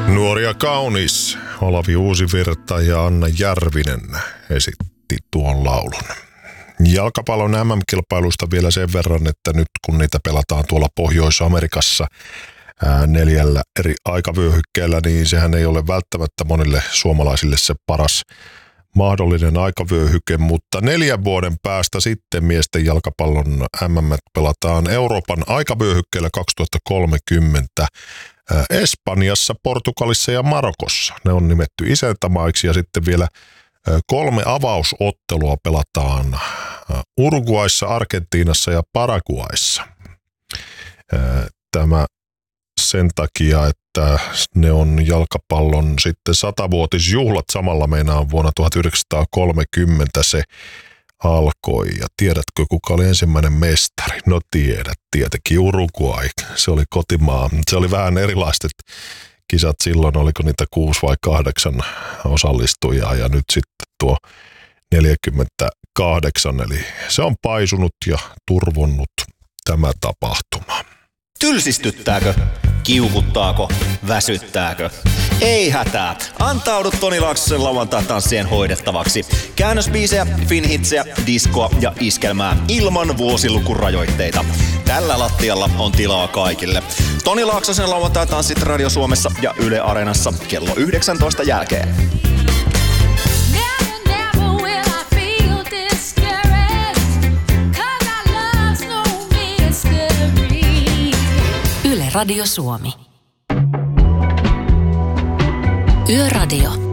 Nuori ja kaunis, Olavi Uusivirta ja Anna Järvinen esitti tuon laulun. Jalkapallon MM-kilpailusta vielä sen verran, että nyt kun niitä pelataan tuolla Pohjois-Amerikassa 4 eri aikavyöhykkeellä, niin sehän ei ole välttämättä monille suomalaisille se paras mahdollinen aikavyöhyke, mutta 4 vuoden päästä sitten miesten jalkapallon MM pelataan Euroopan aikavyöhykkeellä 2030 Espanjassa, Portugalissa ja Marokossa. Ne on nimetty isäntämaiksi ja sitten vielä 3 avausottelua pelataan Uruguayssa, Argentiinassa ja Paraguayssa. Tämä sen takia, että ne on jalkapallon sitten 100-vuotisjuhlat. Samalla meinaan vuonna 1930 se alkoi. Ja tiedätkö, kuka oli ensimmäinen mestari? No tiedät, tietenkin Uruguay. Se oli kotimaa. Se oli vähän erilaiset kisat silloin, oliko niitä 6 vai 8 osallistujaa ja nyt sitten tuo 48. Eli se on paisunut ja turvonnut tämä tapahtuma. Tylsistyttääkö? Kiukuttaako? Väsyttääkö? Ei hätää. Antaudu Toni Laaksosen lauantai-tanssien hoidettavaksi. Käännösbiisejä, finhitsejä, diskoa ja iskelmää ilman vuosilukurajoitteita. Tällä lattialla on tilaa kaikille. Toni Laaksosen lauantai-tanssit Radio Suomessa ja Yle Areenassa kello 19 jälkeen. Yle Radio Suomi. Yöradio.